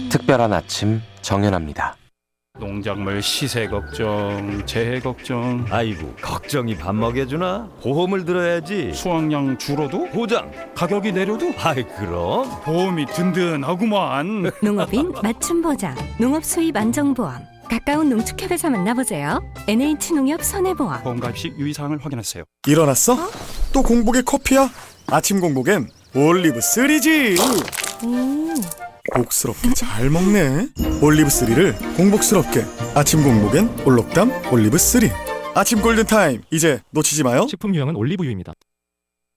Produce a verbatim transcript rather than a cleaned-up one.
특별한 아침 정연합니다. 농작물 시세 걱정, 재해 걱정. 아이고, 걱정이 밥 먹여주나? 보험을 들어야지. 수확량 줄어도? 보장. 가격이 내려도? 아이, 그럼 보험이 든든하구만. 농업인 맞춤 보장, 농업 수입 안정보험. 가까운 농축협에서 만나보세요. 엔에이치 농협 손해보험. 보험 가입 시 유의사항을 확인하세요. 일어났어? 어? 또 공복에 커피야? 아침 공복엔 올리브 쓰리지. 오. 복스럽게 잘 먹네. 올리브 쓰리를 공복스럽게. 아침 공복엔 올록담 올리브 쓰리. 아침 골든타임, 이제 놓치지 마요. 식품 유형은 올리브유입니다.